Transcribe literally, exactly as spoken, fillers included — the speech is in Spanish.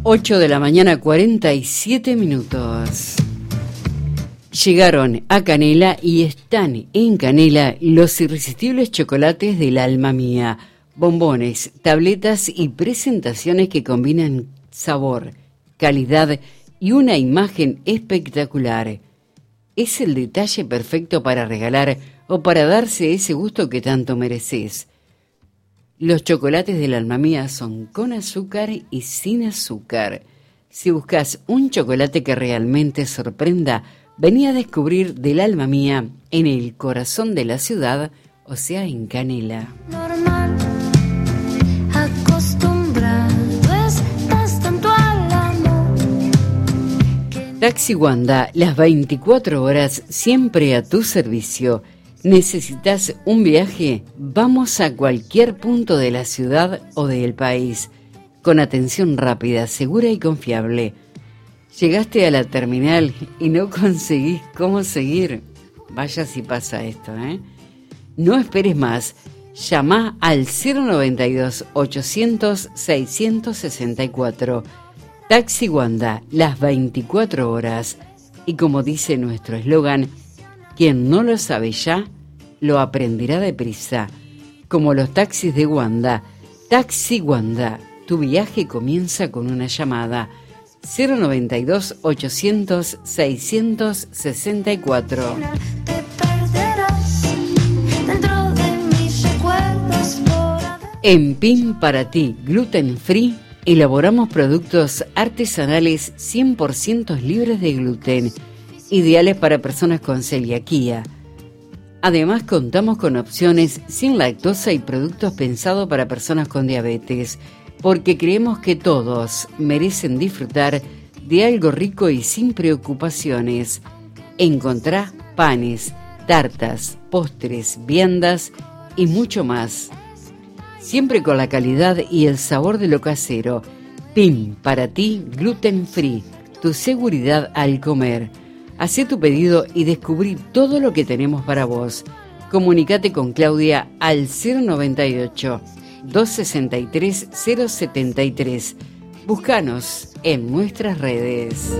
ocho de la mañana, cuarenta y siete minutos. Llegaron a Canela y están en Canela los irresistibles chocolates del alma mía. Bombones, tabletas y presentaciones que combinan sabor, calidad y una imagen espectacular. Es el detalle perfecto para regalar o para darse ese gusto que tanto mereces. Los chocolates del alma mía son con azúcar y sin azúcar. Si buscas un chocolate que realmente sorprenda, vení a descubrir del alma mía en el corazón de la ciudad, o sea, en Canela. Normal, acostumbrado estás tanto al amor. Taxi Wanda, las veinticuatro horas siempre a tu servicio. ¿Necesitas un viaje? Vamos a cualquier punto de la ciudad o del país, con atención rápida, segura y confiable. ¿Llegaste a la terminal y no conseguís cómo seguir? Vaya si pasa esto, ¿eh? No esperes más. Llama al cero noventa y dos, ochocientos, seiscientos sesenta y cuatro. Taxi Wanda, las veinticuatro horas. Y como dice nuestro eslogan, quien no lo sabe ya, lo aprenderá deprisa. Como los taxis de Wanda. Taxi Wanda, tu viaje comienza con una llamada. cero noventa y dos, ochocientos, seiscientos sesenta y cuatro. Te perderás dentro de mis recuerdos por haber... En P I M para ti, gluten free, elaboramos productos artesanales cien por ciento libres de gluten, ideales para personas con celiaquía. Además, contamos con opciones sin lactosa y productos pensados para personas con diabetes, porque creemos que todos merecen disfrutar de algo rico y sin preocupaciones. Encontrá panes, tartas, postres, viandas y mucho más. Siempre con la calidad y el sabor de lo casero. P I M para ti, gluten free, tu seguridad al comer. Hacé tu pedido y descubrí todo lo que tenemos para vos. Comunicate con Claudia al cero noventa y ocho, doscientos sesenta y tres, cero setenta y tres. Búscanos en nuestras redes.